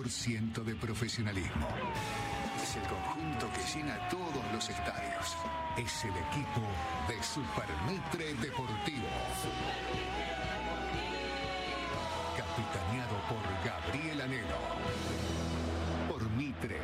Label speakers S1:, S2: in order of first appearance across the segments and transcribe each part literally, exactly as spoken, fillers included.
S1: ciento de profesionalismo. Es el conjunto que llena todos los estadios. Es el equipo de Supermitre Deportivo. Capitaneado por Gabriel Anelo. Por Mitre.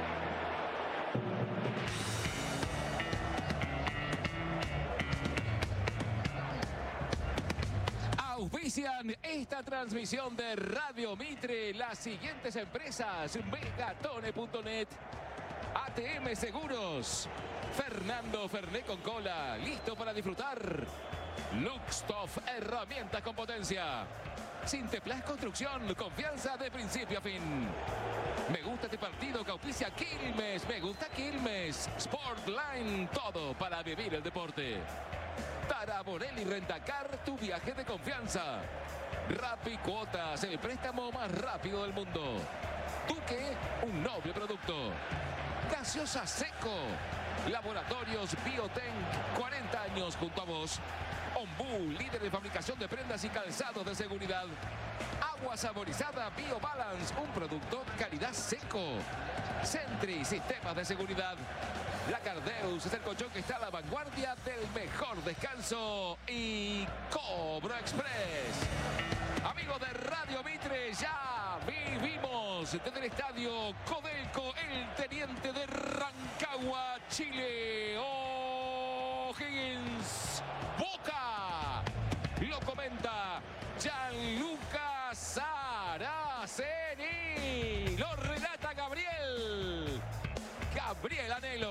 S2: Auspician esta transmisión de Radio Mitre las siguientes empresas: Megatone punto net, A T M Seguros, Fernando Fernet con cola, listo para disfrutar. Luxtoff, herramientas con potencia. Sinteplas Construcción, confianza de principio a fin. Me gusta este partido que auspicia Quilmes, me gusta Quilmes. Sportline, todo para vivir el deporte. Taraborelli Rentacar, tu viaje de confianza. Rappi Cuotas, el préstamo más rápido del mundo. Duque, un noble producto. Gaseosa Seco. Laboratorios Biotank, cuarenta años junto a vos. Ombú, líder de fabricación de prendas y calzados de seguridad. Agua saborizada BioBalance, un producto calidad Seco. Sentry, sistemas de seguridad. La Cardeus es el colchón que está a la vanguardia del mejor descanso. Y Cobro Express. Amigos de Radio Mitre, ya vivimos desde el estadio Codelco, el Teniente de Rancagua, Chile. O'Higgins, Boca. Lo comenta Gianluca Saraceni. Lo relata Gabriel. Gabriel Anelo.